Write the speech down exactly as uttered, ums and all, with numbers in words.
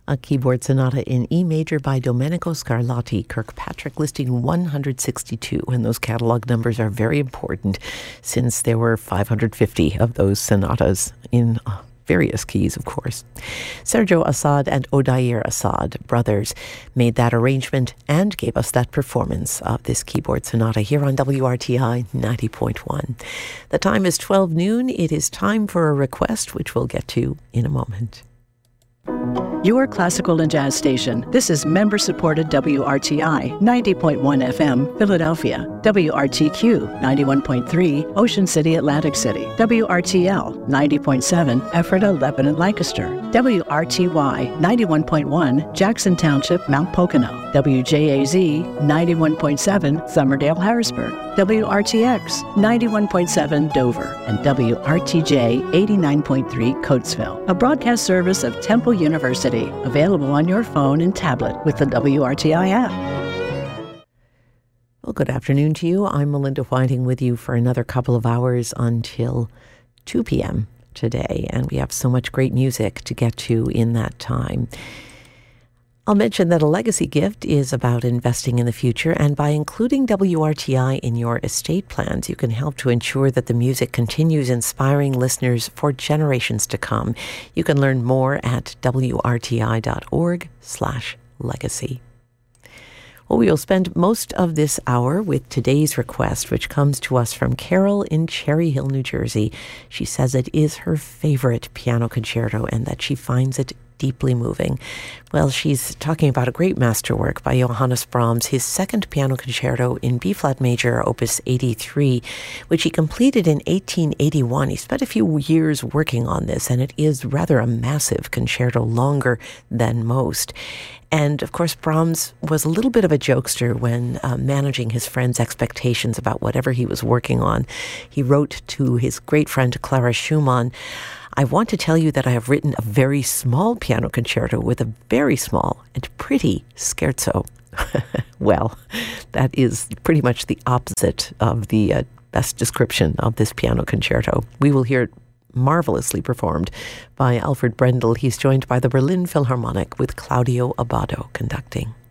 A keyboard sonata in E major by Domenico Scarlatti, Kirkpatrick listing one hundred sixty-two, and those catalog numbers are very important since there were five hundred fifty of those sonatas in uh, various keys, of course. Sergio Assad and Odair Assad, brothers, made that arrangement and gave us that performance of this keyboard sonata here on W R T I ninety point one. The time is twelve noon. It is time for a request, which we'll get to in a moment. Your classical and jazz station. This is member-supported W R T I ninety point one F M, Philadelphia. W R T Q ninety-one point three, Ocean City, Atlantic City. W R T L ninety point seven, Ephrata, Lebanon, Lancaster. W R T Y ninety-one point one, Jackson Township, Mount Pocono. W J A Z ninety-one point seven, Somerdale, Harrisburg. W R T X ninety-one point seven, Dover. And W R T J eighty-nine point three, Coatesville. A broadcast service of Temple University. Available on your phone and tablet with the W R T I app. Well, good afternoon to you. I'm Melinda Whiting with you for another couple of hours until two p.m. today, and we have so much great music to get to in that time. I'll mention that a legacy gift is about investing in the future, and by including W R T I in your estate plans, you can help to ensure that the music continues inspiring listeners for generations to come. You can learn more at W R T I dot org slash legacy. Well, we will spend most of this hour with today's request, which comes to us from Carol in Cherry Hill, New Jersey. She says it is her favorite piano concerto and that she finds it deeply moving. Well, she's talking about a great masterwork by Johannes Brahms, his second piano concerto in B-flat major, opus eighty-three, which he completed in eighteen eighty-one. He spent a few years working on this, and it is rather a massive concerto, longer than most. And, of course, Brahms was a little bit of a jokester when uh, managing his friends' expectations about whatever he was working on. He wrote to his great friend Clara Schumann, "I want to tell you that I have written a very small piano concerto with a very small and pretty scherzo." Well, that is pretty much the opposite of the uh, best description of this piano concerto. We will hear it marvelously performed by Alfred Brendel. He's joined by the Berlin Philharmonic with Claudio Abbado conducting.